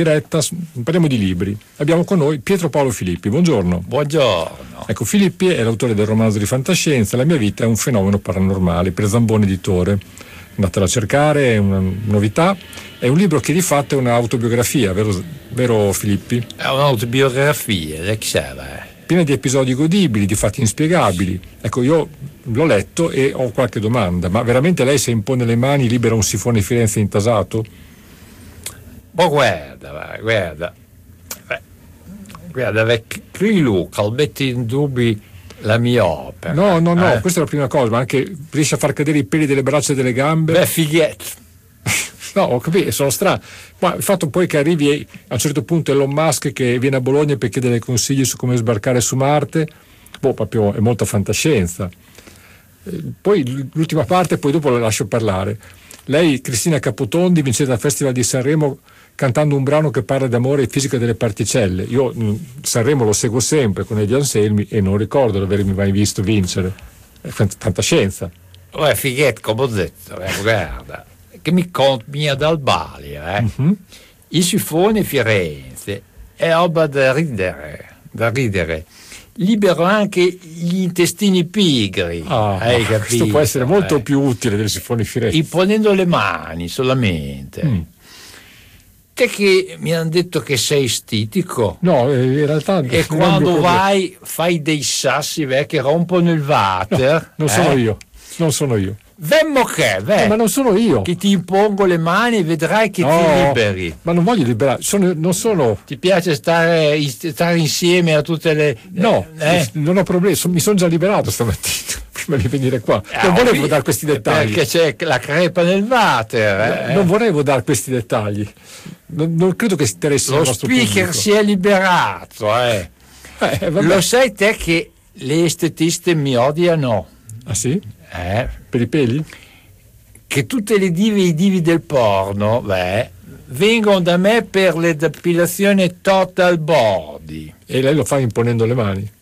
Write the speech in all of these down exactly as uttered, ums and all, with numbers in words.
Diretta, parliamo di libri. Abbiamo con noi Pietro Paolo Filippi. Buongiorno. Buongiorno. Ecco, Filippi è l'autore del romanzo di fantascienza La mia vita è un fenomeno paranormale, per Zamboni Editore. Andatela a cercare, è una novità. È un libro che di fatto è un'autobiografia, vero, vero Filippi? È un'autobiografia, lei serve. Piena di episodi godibili, di fatti inspiegabili. Ecco, io l'ho letto e ho qualche domanda. Ma veramente lei, se impone le mani, libera un sifone Firenze intasato? Ma guarda, guarda, guarda, qui Luca metti in dubbio la mia opera. No, no, no, eh? questa è la prima cosa, ma anche riesce a far cadere i peli delle braccia e delle gambe. Beh, fighetto. No, ho capito, sono strano. Ma il fatto poi che arrivi a un certo punto Elon Musk che viene a Bologna per chiedere consigli su come sbarcare su Marte, boh, proprio è molta fantascienza. Poi l'ultima parte, poi dopo la lascio parlare. Lei, Cristina Capotondi, vincente al Festival di Sanremo cantando un brano che parla d'amore e fisica delle particelle. Io Sanremo lo seguo sempre con Eddie Anselmi e non ricordo di avermi mai visto vincere. È fantascienza. Beh, fighetto, come ho detto, eh, guarda, che mi conta mia dal Bali, eh. Mm-hmm. Il sifone Firenze è roba da ridere, da ridere. Libero anche gli intestini pigri. Ah, hai capito? Questo può essere molto eh. più utile del sifone Firenze. Imponendo le mani solamente. Mm. Te che mi hanno detto che sei stitico. No, in realtà. E quando vai fai dei sassi beh, che rompono il water. No, non sono eh? io. Non sono io. Vemmo che, beh, no, ma non sono io. Che ti impongo le mani e vedrai che no, ti liberi. Ma non voglio liberare, sono, non sono. Ti piace stare, stare insieme a tutte le. No, eh? non ho problemi, mi sono già liberato stamattina prima di venire qua. Eh, non volevo vi... dare questi dettagli. Perché c'è la crepa nel water. Eh? Non volevo dare questi dettagli. Non, non credo che si interessi Lo il nostro speaker pubblico. Si è liberato, eh. Eh, Lo sai te che le estetiste mi odiano? Ah sì? Eh? Per i peli? Che tutte le dive e i divi del porno, beh, vengono da me per le depilazioni total body. E lei lo fa imponendo le mani?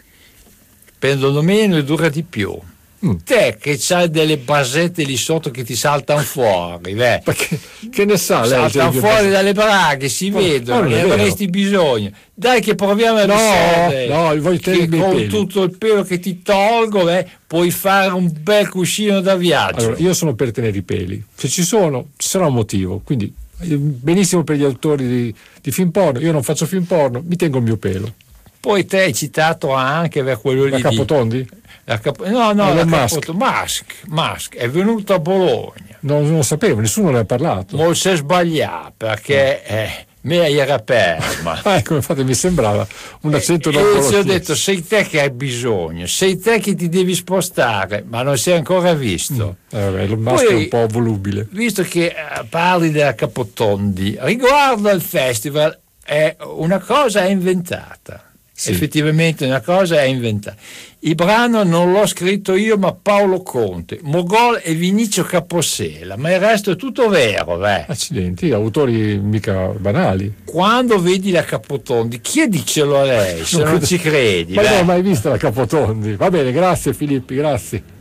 Pendono meno e dura di più. Mm. Te che c'hai delle basette lì sotto che ti saltano fuori, beh. Ma che, che ne sa lei? Saltano fuori base. Dalle braghe, si oh, vedono, ne avresti bisogno. Dai che proviamo a no, risolvere. No, voglio che con peli. tutto il pelo che ti tolgo, beh, puoi fare un bel cuscino da viaggio. Allora, io sono per tenere i peli. Se ci sono, ci sarà un motivo. Quindi benissimo per gli autori di, di film porno. Io non faccio film porno, mi tengo il mio pelo. Poi te hai citato anche per quello lì. La Capotondi? Di... La Cap... No, no, la Musk. Musk. Musk è venuto a Bologna. No, non lo sapevo, nessuno ne ha parlato. Non si è sbagliato perché eh, me era perma. Ah, ecco, infatti mi sembrava un accento non conosciuto. E ti ho detto, sei te che hai bisogno, sei te che ti devi spostare, ma non sei ancora visto. Mm. Eh, vabbè, lo Musk è un po' volubile. Visto che eh, parli della Capotondi, riguardo al festival, è una cosa è inventata. Sì. Effettivamente una cosa è inventata. Il brano non l'ho scritto io ma Paolo Conte, Mogol e Vinicio Capossela, ma il resto è tutto vero. Beh. Accidenti, autori mica banali. Quando vedi la Capotondi chiedicelo a lei se non, non ci credi. Ma beh. non ho mai visto la Capotondi. Va bene, grazie Filippi, grazie.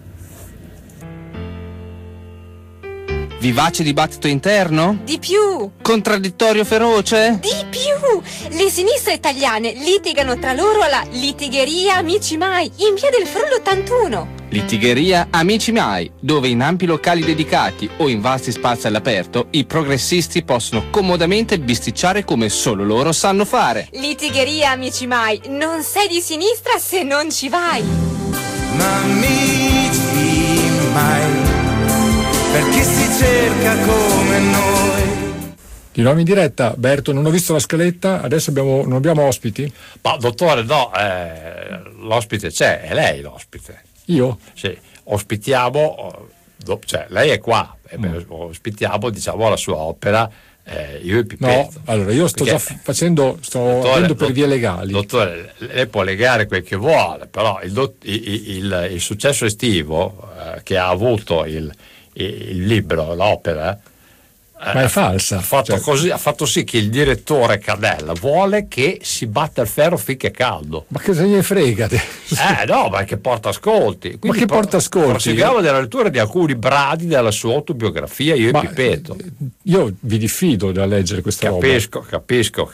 Vivace dibattito interno? Di più! Contraddittorio feroce? Di più! Le sinistre italiane litigano tra loro alla litigheria Amici Mai, in via del Frullo ottantuno. Litigheria Amici Mai, dove in ampi locali dedicati o in vasti spazi all'aperto i progressisti possono comodamente bisticciare come solo loro sanno fare. Litigheria Amici Mai, non sei di sinistra se non ci vai. Ma amici mai, per chi si cerca come noi. Di nuovo in diretta, Berto, non ho visto la scaletta, adesso abbiamo, non abbiamo ospiti? Ma dottore, no, eh, l'ospite c'è, è lei l'ospite. Io? Sì, ospitiamo, cioè lei è qua, mm. ospitiamo diciamo la sua opera, eh, io e Pipetto. No, allora io sto Perché, già facendo, sto dottore, andando per vie legali. Dottore, lei può legare quel che vuole, però il, il, il, il successo estivo eh, che ha avuto il il libro, l'opera, ma è falsa. Ha fatto, cioè... così, ha fatto sì che il direttore Cadella vuole che si batta il ferro finché è caldo. Ma cosa gliene frega? Eh no, ma che porta ascolti. Quindi ma che pro- porta ascolti? Proseguiamo della lettura di alcuni brani della sua autobiografia, io ma, e Pipetto. Io vi diffido da leggere questa capisco, roba. Capisco,